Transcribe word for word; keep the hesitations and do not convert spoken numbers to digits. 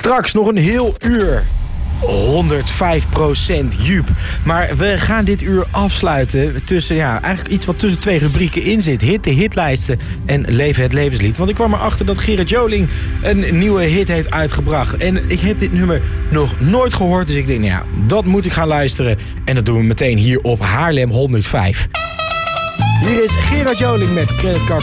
Straks nog een heel uur. honderdvijf procent Joep. Maar we gaan dit uur afsluiten tussen, ja, eigenlijk iets wat tussen twee rubrieken in zit. Hit, de hitlijsten en Leven het levenslied. Want ik kwam erachter dat Gerard Joling een nieuwe hit heeft uitgebracht. En ik heb dit nummer nog nooit gehoord. Dus ik denk, nou ja, dat moet ik gaan luisteren. En dat doen we meteen hier op Haarlem honderdvijf. Hier is Gerard Joling met Credit Card